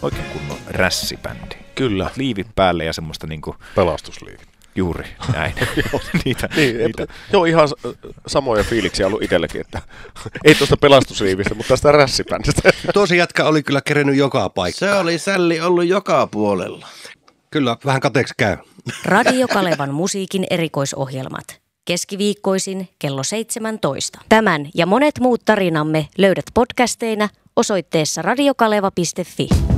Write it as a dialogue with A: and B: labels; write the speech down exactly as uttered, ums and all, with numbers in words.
A: oikein kunnon rässibändi.
B: Kyllä.
A: Liivit päälle ja semmoista niinku...
B: Pelastusliivi.
A: Juuri, näin. niitä,
B: niin,
A: niitä.
B: Et, joo, ihan samoja fiiliksiä ollut itselläkin, että ei tuosta pelastusliivistä, mutta tästä rässibändistä.
C: Tosi jätkä oli kyllä kerennyt joka paikkaan.
D: Se oli sälli ollut joka puolella.
C: Kyllä, vähän kateeksi käy.
E: Radio Kalevan musiikin erikoisohjelmat. Keskiviikkoisin kello seitsemäntoista. Tämän ja monet muut tarinamme löydät podcasteina osoitteessa radiokaleva piste fi.